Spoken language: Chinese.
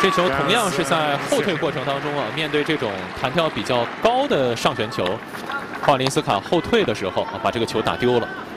这球同样是在后退过程当中啊，面对这种弹跳比较高的上旋球，霍尔林斯卡后退的时候啊，把这个球打丢了。